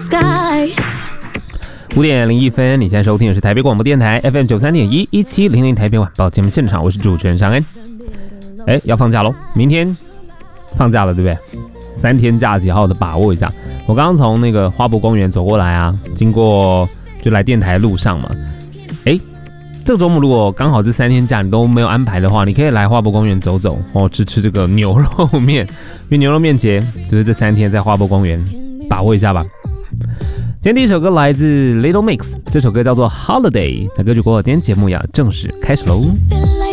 5点01分，你现在收听的是台北广播电台 FM 93.11700台北晚报节目现场，我是主持人尚恩。要放假咯，明天放假了，对不对？3天假期好好的把握一下。我刚刚从那个花博公园走过来啊，经过就来电台路上嘛。这个周末如果刚好这3天假你都没有安排的话，你可以来花博公园走走哦，吃这个牛肉面，因为牛肉面节就是这3天在花博公园，把握一下吧。今天第一首歌来自 Little Mix， 这首歌叫做 Holiday。那歌曲过后，今天节目要正式开始喽。